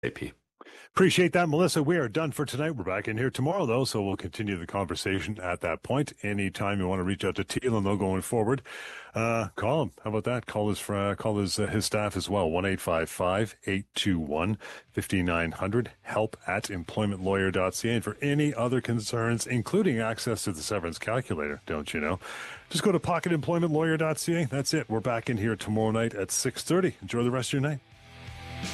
AP. Appreciate that, Melissa. We are done for tonight. We're back in here tomorrow, though, so we'll continue the conversation at that point. Anytime you want to reach out to Teal, though, going forward, call him. How about that? Call his staff as well. 1-855-821-5900. help@employmentlawyer.ca. And for any other concerns, including access to the severance calculator, don't you know? Just go to pocketemploymentlawyer.ca. That's it. We're back in here tomorrow night at 6:30. Enjoy the rest of your night.